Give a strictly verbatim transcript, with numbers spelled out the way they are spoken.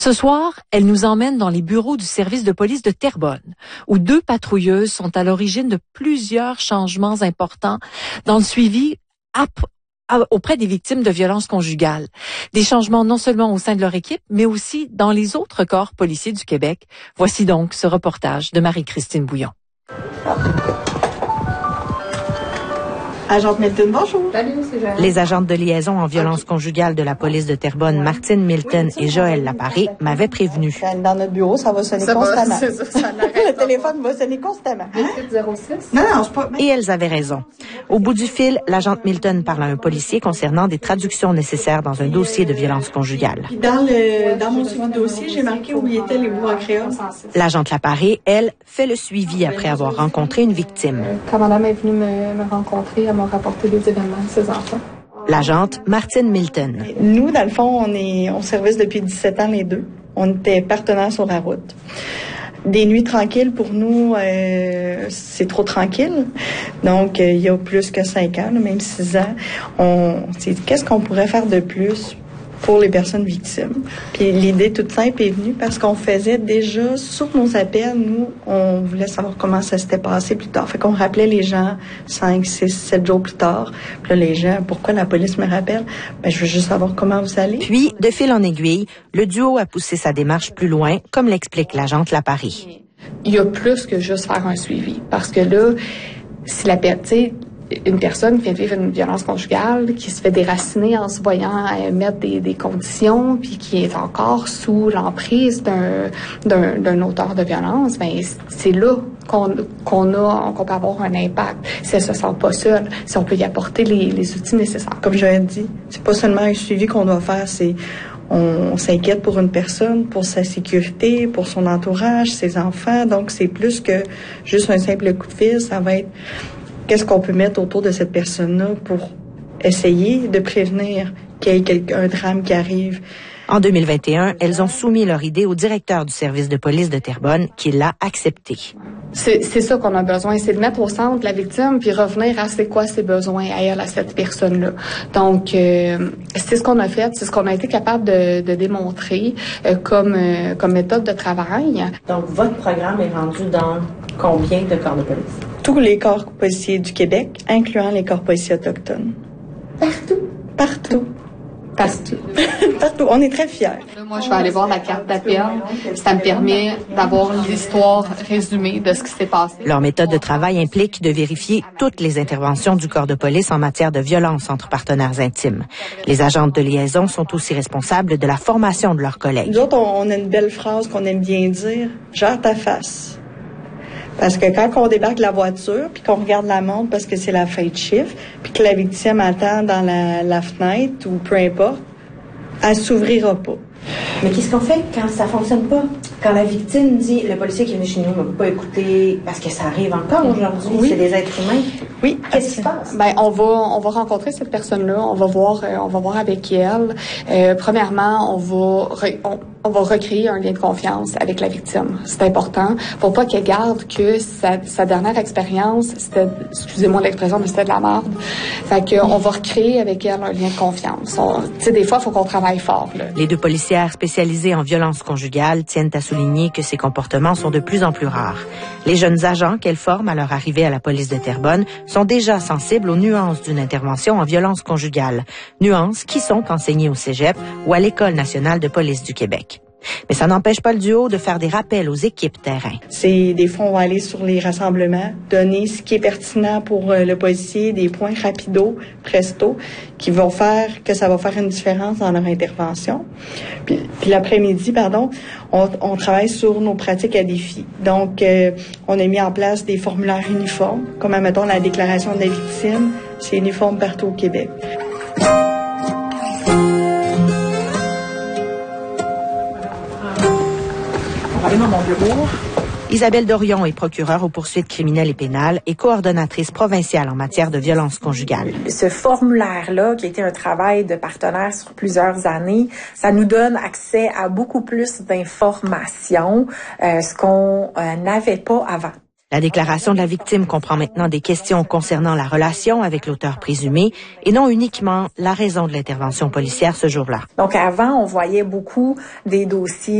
Ce soir, elle nous emmène dans les bureaux du service de police de Terrebonne, où deux patrouilleuses sont à l'origine de plusieurs changements importants dans le suivi ap- auprès des victimes de violences conjugales. Des changements non seulement au sein de leur équipe, mais aussi dans les autres corps policiers du Québec. Voici donc ce reportage de Marie-Christine Bouillon. Agente Milton, bonjour. Salut, c'est Joël. Les agentes de liaison en violence conjugale de la police de Terrebonne, Martine Milton et Joël Laparé, m'avaient prévenu. Dans notre bureau, ça va sonner Ça constamment. va, c'est ça, ça Le téléphone va sonner constamment. huit zéro six Non, non, je pas. Et elles avaient raison. Au bout du fil, l'agente Milton parle à un policier concernant des traductions nécessaires dans un dossier de violence conjugale. Puis dans le dans mon suivi de dossier, j'ai marqué où étaient les mots en créole. L'agente Laparé, elle, fait le suivi après avoir rencontré une victime. Quand madame est venue me, me rencontrer, elle m'a rapporté des événements de ses enfants. L'agente Martine Milton. Nous, dans le fond, on est on service depuis dix-sept ans les deux. On était partenaires sur la route. Des nuits tranquilles, pour nous, euh, c'est trop tranquille. Donc, euh, il y a plus que cinq ans, là, même six ans, on, c'est qu'est-ce qu'on pourrait faire de plus pour les personnes victimes. Puis l'idée toute simple est venue parce qu'on faisait déjà, sur nos appels, nous, on voulait savoir comment ça s'était passé plus tard. Fait qu'on rappelait les gens cinq, six, sept jours plus tard. Puis là, les gens, pourquoi la police me rappelle? Ben, je veux juste savoir comment vous allez. Puis, de fil en aiguille, le duo a poussé sa démarche plus loin, comme l'explique l'agente Laparé. Il y a plus que juste faire un suivi. Parce que là, si la personne, tu sais, une personne qui vient de vivre une violence conjugale, qui se fait déraciner en se voyant euh, mettre des, des conditions, puis qui est encore sous l'emprise d'un, d'un, d'un auteur de violence, ben c'est là qu'on, qu'on a, qu'on peut avoir un impact. Si elle se sent pas seule, si on peut y apporter les, les outils nécessaires. Comme je l'ai dit, c'est pas seulement un suivi qu'on doit faire, c'est on s'inquiète pour une personne, pour sa sécurité, pour son entourage, ses enfants. Donc c'est plus que juste un simple coup de fil. Ça va être qu'est-ce qu'on peut mettre autour de cette personne-là pour essayer de prévenir qu'il y ait quelque, un drame qui arrive. En deux mille vingt et un, elles ont soumis leur idée au directeur du service de police de Terrebonne, qui l'a accepté. C'est, c'est ça qu'on a besoin, c'est de mettre au centre la victime puis revenir à c'est quoi ses besoins à elle, à cette personne-là. Donc, euh, c'est ce qu'on a fait, c'est ce qu'on a été capable de, de démontrer euh, comme, euh, comme méthode de travail. Donc, votre programme est rendu dans combien de corps de police? Tous les corps policiers du Québec, incluant les corps policiers autochtones. Partout? Partout. Partout. Partout. On est très fiers. Là, moi, je vais aller voir la carte d'appel. Ça me permet d'avoir l'histoire résumée de ce qui s'est passé. Leur méthode de travail implique de vérifier toutes les interventions du corps de police en matière de violence entre partenaires intimes. Les agentes de liaison sont aussi responsables de la formation de leurs collègues. Nous autres, on a une belle phrase qu'on aime bien dire. Gère ta face. Parce que quand on débarque de la voiture, puis qu'on regarde la montre parce que c'est la fin de chiffre, puis que la victime attend dans la, la fenêtre ou peu importe, elle s'ouvrira pas. Mais qu'est-ce qu'on fait quand ça fonctionne pas? Quand la victime dit, le policier qui est venu chez nous m'a pas écouté, parce que ça arrive encore aujourd'hui, oui. C'est des êtres humains. Oui. Qu'est-ce qui se passe? Ben, on va, on va rencontrer cette personne-là, on va voir, euh, on va voir avec elle. Euh, premièrement, on va, re, on, on va recréer un lien de confiance avec la victime. C'est important pour pas qu'elle garde que sa, sa dernière expérience, c'était, excusez-moi l'expression, mais c'était de la merde. Fait que, on va recréer avec elle un lien de confiance. Tu sais, des fois, il faut qu'on travaille fort, là. Les deux policières spécialisées en violence conjugale tiennent à souligner que ces comportements sont de plus en plus rares. Les jeunes agents qu'elles forment à leur arrivée à la police de Terrebonne sont déjà sensibles aux nuances d'une intervention en violence conjugale, nuances qui sont enseignées au cégep ou à l'École nationale de police du Québec. Mais ça n'empêche pas le duo de faire des rappels aux équipes terrain. C'est des fois on va aller sur les rassemblements, donner ce qui est pertinent pour euh, le policier, des points rapido, presto, qui vont faire que ça va faire une différence dans leur intervention. Puis, puis l'après-midi, pardon, on, on travaille sur nos pratiques à défi. Donc, euh, on a mis en place des formulaires uniformes, comme mettons la déclaration de la victime, c'est uniforme partout au Québec. Dans mon bureau. Isabelle Dorion est procureure aux poursuites criminelles et pénales et coordonnatrice provinciale en matière de violence conjugale. Ce formulaire-là, qui a été un travail de partenaire sur plusieurs années, ça nous donne accès à beaucoup plus d'informations, euh, ce qu'on euh, n'avait pas avant. La déclaration de la victime comprend maintenant des questions concernant la relation avec l'auteur présumé et non uniquement la raison de l'intervention policière ce jour-là. Donc avant, on voyait beaucoup des dossiers